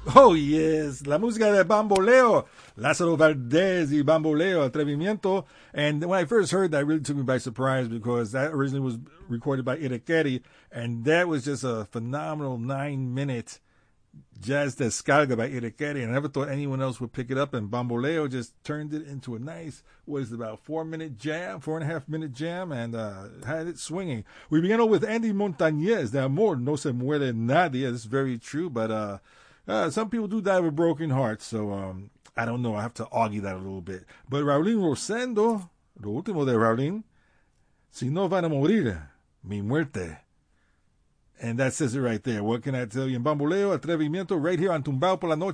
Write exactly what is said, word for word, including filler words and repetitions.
Oh, yes. La música de Bamboleo. Lázaro Valdez y Bamboleo, Atrevimiento. And when I first heard that, it really took me by surprise because that originally was recorded by Irekeri. And that was just a phenomenal nine-minute jazz descarga by Irekeri. And I never thought anyone else would pick it up. And Bamboleo just turned it into a nice, what is it, about four-minute jam, four-and-a-half-minute jam, and uh, had it swinging. We began with Andy Montañez. De Amor no se muere nadie. This is very true, but... uh Uh, some people do die with broken hearts, so um, I don't know. I have to argue that a little bit. But Raulín Rosendo, lo último de Raulín, si no van a morir, mi muerte. And that says it right there. What can I tell you? En Bamboleo, Atrevimiento, right here on Tumbao por la Noche.